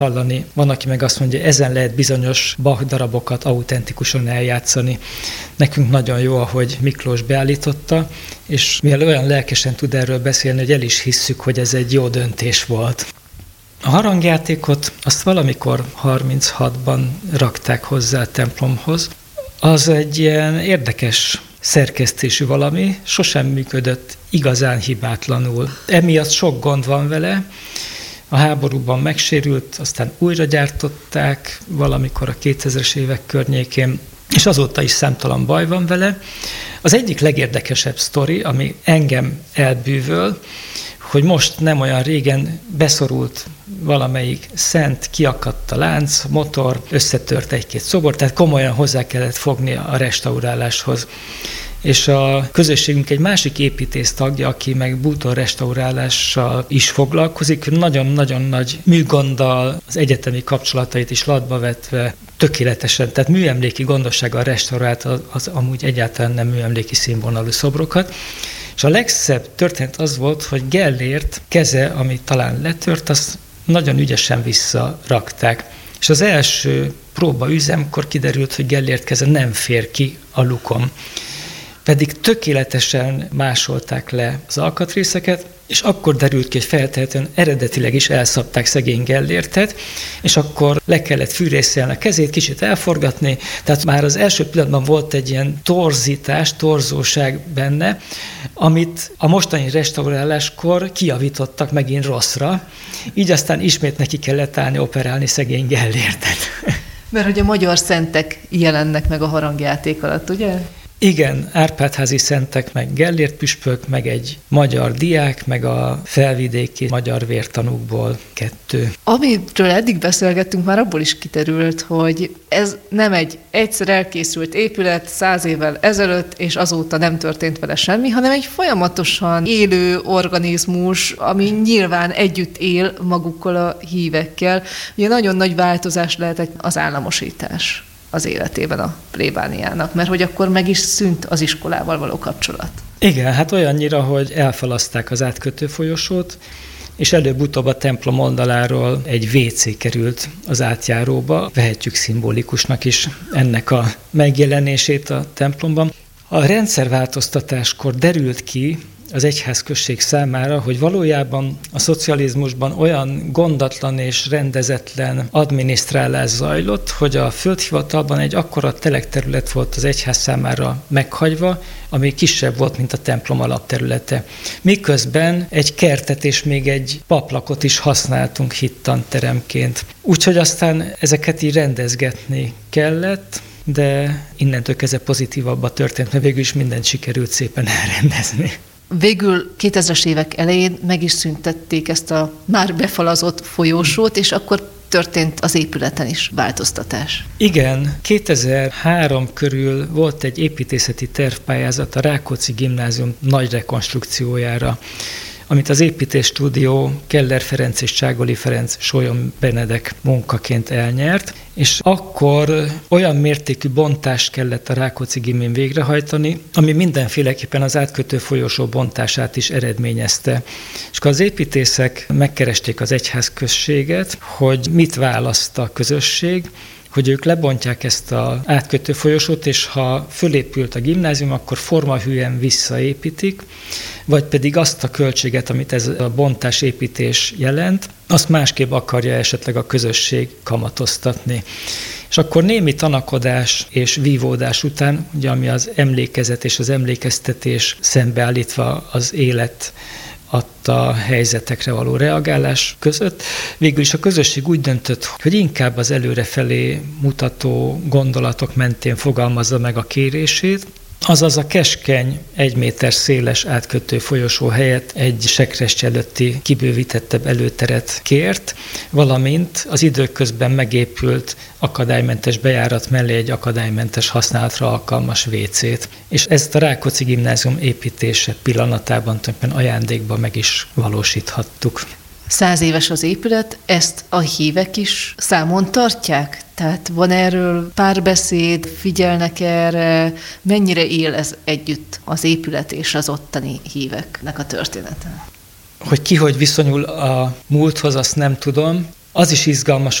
hallani. Van, aki meg azt mondja, ezen lehet bizonyos Bach darabokat autentikusan eljátszani. Nekünk nagyon jó, ahogy Miklós beállította, és mivel olyan lelkesen tud erről beszélni, hogy el is hisszük, hogy ez egy jó döntés volt. A harangjátékot azt valamikor 36-ban rakták hozzá a templomhoz. Az egy ilyen érdekes szerkesztésű valami, sosem működött igazán hibátlanul. Emiatt sok gond van vele, a háborúban megsérült, aztán újra gyártották valamikor a 2000-es évek környékén, és azóta is számtalan baj van vele. Az egyik legérdekesebb sztori, ami engem elbűvöl, hogy most nem olyan régen beszorult valamelyik szent, kiakadt a lánc, motor, összetört egy-két szobor, tehát komolyan hozzá kellett fogni a restauráláshoz. És a közösségünk egy másik építész tagja, aki meg bútorrestaurálással is foglalkozik, nagyon-nagyon nagy műgonddal, az egyetemi kapcsolatait is latba vetve, tökéletesen, tehát műemléki gondossággal restaurált az amúgy egyáltalán nem műemléki színvonalú szobrokat. És a legszebb történet az volt, hogy Gellért keze, ami talán letört, azt nagyon ügyesen visszarakták. És az első próbaüzemkor kiderült, hogy Gellért keze nem fér ki a lukon. Pedig tökéletesen másolták le az alkatrészeket, és akkor derült ki, hogy feltehetően eredetileg is elszabták szegény Gellértet, és akkor le kellett fűrészelni a kezét, kicsit elforgatni, tehát már az első pillanatban volt egy ilyen torzítás, torzóság benne, amit a mostani restauráláskor kijavítottak megint rosszra, így aztán ismét neki kellett állni, operálni szegény Gellértet. Mert hogy a magyar szentek jelennek meg a harangjáték alatt, ugye? Igen, Árpád-házi szentek, meg Gellért püspök, meg egy magyar diák, meg a felvidéki magyar vértanúkból 2. Amiről eddig beszélgettünk, már abból is kiterült, hogy ez nem egy egyszer elkészült épület 100 évvel ezelőtt, és azóta nem történt vele semmi, hanem egy folyamatosan élő organizmus, ami nyilván együtt él magukkal a hívekkel. Ugye nagyon nagy változás lehetett az államosítás az életében a plébániának, mert hogy akkor meg is szűnt az iskolával való kapcsolat. Igen, hát olyannyira, hogy elfalaszták az átkötő folyosót, és előbb-utóbb a templom oldaláról egy WC került az átjáróba. Vehetjük szimbolikusnak is ennek a megjelenését a templomban. A rendszerváltoztatáskor derült ki az egyházközség számára, hogy valójában a szocializmusban olyan gondatlan és rendezetlen adminisztrálás zajlott, hogy a földhivatalban egy akkora telekterület volt az egyház számára meghagyva, ami kisebb volt, mint a templom alapterülete. Miközben egy kertet és még egy paplakot is használtunk hittanteremként. Úgyhogy aztán ezeket így rendezgetni kellett, de innentől kezdve pozitívabban történt, mert végül is mindent sikerült szépen elrendezni. Végül 2000-es évek elején meg is szüntették ezt a már befalazott folyósót, és akkor történt az épületen is változtatás. Igen, 2003 körül volt egy építészeti tervpályázat a Rákóczi Gimnázium nagy rekonstrukciójára, amit az építésstúdió Keller Ferenc és Cságoli Ferenc Sólyom Benedek munkaként elnyert, és akkor olyan mértékű bontást kellett a Rákóczi Gimin végrehajtani, ami mindenféleképpen az átkötő folyosó bontását is eredményezte. És akkor az építészek megkeresték az egyházközséget, hogy mit választ a közösség, hogy ők lebontják ezt az átkötő folyosót, és ha fölépült a gimnázium, akkor formahűen visszaépítik, vagy pedig azt a költséget, amit ez a bontás-építés jelent, azt másképp akarja esetleg a közösség kamatoztatni. És akkor némi tanakodás és vívódás után, ugye, ami az emlékezet és az emlékeztetés szembeállítva az élet adta helyzetekre való reagálás között. Végül is a közösség úgy döntött, hogy inkább az előrefelé mutató gondolatok mentén fogalmazza meg a kérését, azaz a keskeny, 1 méter széles átkötő folyosó helyett egy sekrestye előtti kibővítettebb előteret kért, valamint az időközben megépült akadálymentes bejárat mellé egy akadálymentes használatra alkalmas WC-t. És ezt a Rákóczi Gimnázium építése pillanatában tulajdonképpen ajándékban meg is valósíthattuk. 100 éves az épület, ezt a hívek is számon tartják? Tehát van erről párbeszéd, figyelnek erre, mennyire él ez együtt az épület és az ottani híveknek a története? Hogy ki hogy viszonyul a múlthoz, azt nem tudom. Az is izgalmas,